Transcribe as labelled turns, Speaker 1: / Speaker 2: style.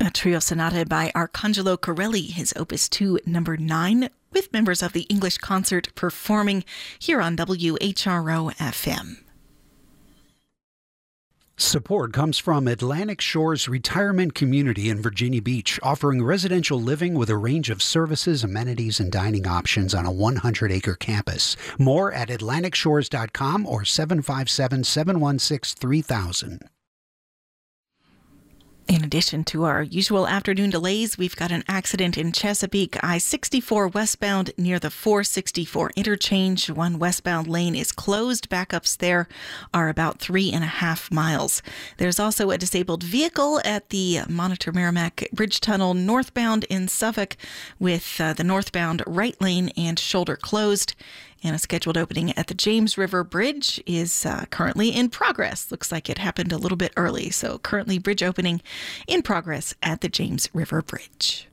Speaker 1: A trio sonata by Arcangelo Corelli, his Opus 2, number 9, with members of the English Concert performing here on WHRO-FM.
Speaker 2: Support comes from Atlantic Shores Retirement Community in Virginia Beach, offering residential living with a range of services, amenities, and dining options on a 100-acre campus. More at atlanticshores.com or 757-716-3000.
Speaker 1: In addition to our usual afternoon delays, we've got an accident in Chesapeake, I-64 westbound near the 464 interchange. One westbound lane is closed. Backups there are about 3.5 miles. There's also a disabled vehicle at the Monitor Merrimack Bridge Tunnel northbound in Suffolk with the northbound right lane and shoulder closed. And a scheduled opening at the James River Bridge is currently in progress. Looks like it happened a little bit early. So currently bridge opening in progress at the James River Bridge.